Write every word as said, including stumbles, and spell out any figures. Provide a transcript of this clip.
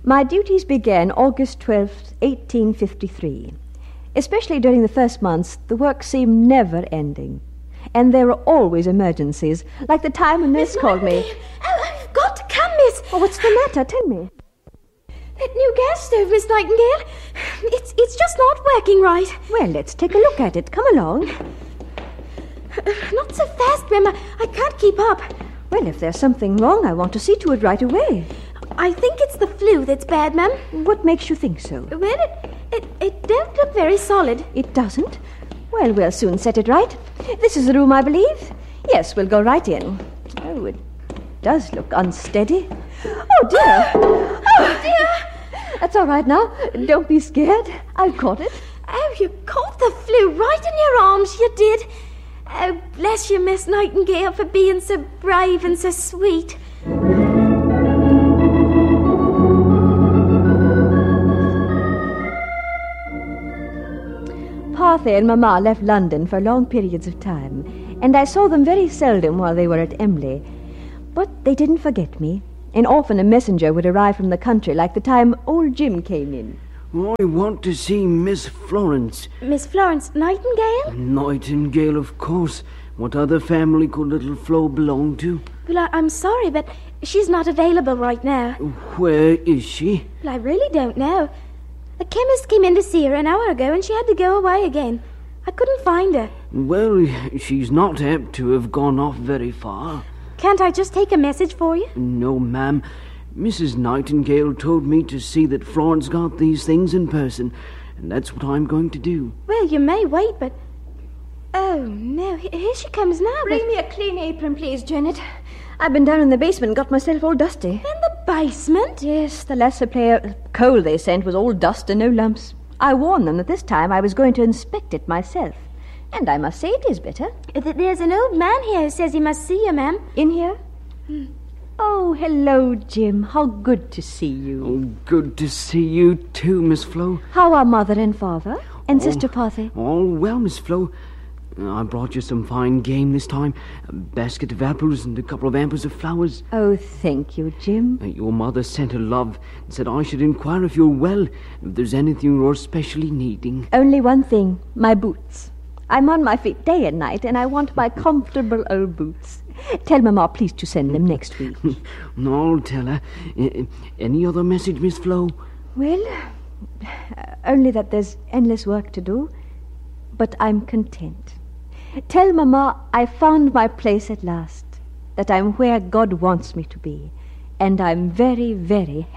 My duties began August twelfth, eighteen fifty-three. Especially during the first months, the work seemed never ending. And there were always emergencies, like the time when Nurse called me. Oh, you've got to come, miss. Oh, what's the matter? Tell me. That new gas stove, Miss Nightingale. It's it's just not working right. Well, let's take a look at it. Come along. Uh, not so fast, Mem. I, I can't keep up. Well, if there's something wrong, I want to see to it right away. I think it's the flu that's bad, Mem. What makes you think so? Well, it, it, it don't look very solid. It doesn't? Well, we'll soon set it right. This is the room, I believe. Yes, we'll go right in. Oh, it does look unsteady. Oh, dear. Oh, dear. That's all right now. Don't be scared. I've caught it. Oh, you caught the flu right in your arms, you did. Oh, bless you, Miss Nightingale, for being so brave and so sweet. Parthe and Mamma left London for long periods of time, and I saw them very seldom while they were at Embley. But they didn't forget me, and often a messenger would arrive from the country, like the time old Jim came in. I want to see Miss Florence. Miss Florence Nightingale? Nightingale, of course. What other family could little Flo belong to? Well, I, I'm sorry, but she's not available right now. Where is she? Well, I really don't know. The chemist came in to see her an hour ago, and she had to go away again. I couldn't find her. Well, she's not apt to have gone off very far. Can't I just take a message for you? No, ma'am. Missus Nightingale told me to see that Florence got these things in person, and that's what I'm going to do. Well, you may wait, but... Oh, no, here she comes now. Bring but... me a clean apron, please, Janet. I've been down in the basement and got myself all dusty. In the basement? Yes, the last supply of coal they sent was all dust and no lumps. I warned them that this time I was going to inspect it myself. And I must say it is better. There's an old man here who says he must see you, ma'am. In here? Hmm. Oh, hello, Jim. How good to see you. Oh, good to see you too, Miss Flo. How are Mother and Father? And oh, Sister Parthe? All well, Miss Flo. I brought you some fine game this time. A basket of apples and a couple of hampers of flowers. Oh, thank you, Jim. Your mother sent her love and said I should inquire if you're well, if there's anything you're especially needing. Only one thing, my boots. I'm on my feet day and night, and I want my comfortable old boots. Tell Mamma, please, to send them next week. I'll tell her. Any other message, Miss Flo? Well, only that there's endless work to do, but I'm content. Tell Mamma I found my place at last, that I'm where God wants me to be, and I'm very, very happy.